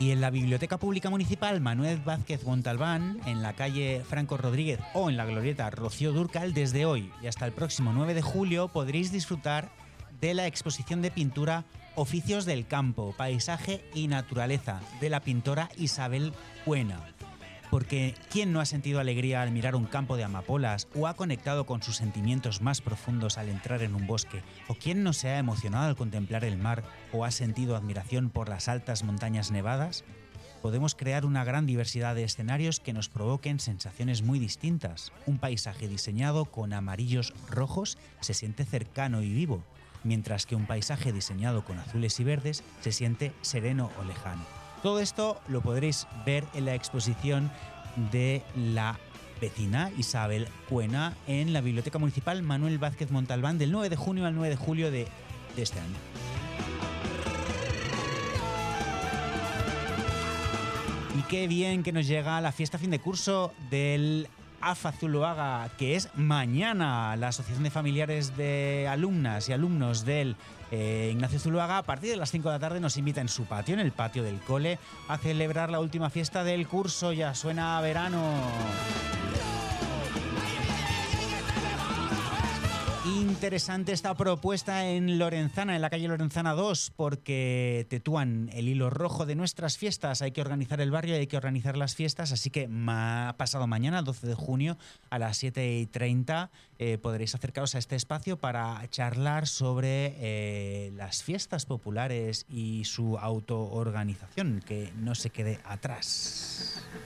Y en la Biblioteca Pública Municipal Manuel Vázquez Montalbán, en la calle Franco Rodríguez o en la glorieta Rocío Dúrcal, desde hoy y hasta el próximo 9 de julio podréis disfrutar de la exposición de pintura Oficios del Campo, Paisaje y Naturaleza, de la pintora Isabel Cuena. Porque ¿quién no ha sentido alegría al mirar un campo de amapolas o ha conectado con sus sentimientos más profundos al entrar en un bosque? ¿O quién no se ha emocionado al contemplar el mar o ha sentido admiración por las altas montañas nevadas? Podemos crear una gran diversidad de escenarios que nos provoquen sensaciones muy distintas. Un paisaje diseñado con amarillos rojos se siente cercano y vivo, mientras que un paisaje diseñado con azules y verdes se siente sereno o lejano. Todo esto lo podréis ver en la exposición de la vecina Isabel Cuena en la Biblioteca Municipal Manuel Vázquez Montalbán del 9 de junio al 9 de julio de este año. Y qué bien que nos llega la fiesta fin de curso del AFA Zuloaga, que es mañana. La Asociación de Familiares de Alumnas y Alumnos del Ignacio Zuloaga, a partir de las 5 de la tarde, nos invita en su patio, en el patio del cole, a celebrar la última fiesta del curso. Ya suena a verano. Interesante esta propuesta en Lorenzana, en la calle Lorenzana 2, porque tetúan el hilo rojo de nuestras fiestas. Hay que organizar el barrio, hay que organizar las fiestas, así que pasado mañana, 12 de junio, a las 7:30, podréis acercaros a este espacio para charlar sobre las fiestas populares y su autoorganización, que no se quede atrás.